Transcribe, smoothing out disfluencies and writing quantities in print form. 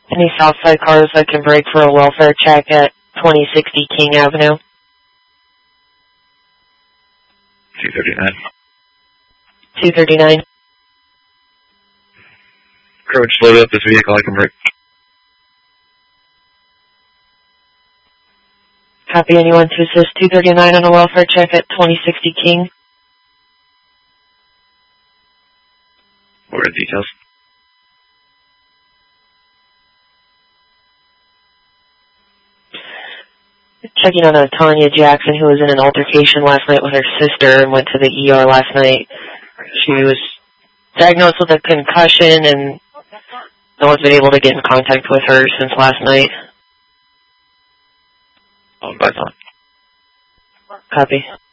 Any Southside cars that can break for a welfare check at 2060 King Avenue? 239. 239. Coach, load up this vehicle, I can break. Copy, anyone to assist 239 on a welfare check at 2060 King? What are the details? Checking on a Tanya Jackson who was in an altercation last night with her sister and went to the ER last night. She was diagnosed with a concussion and no one's been able to get in contact with her since last night. I'll advise on. Copy.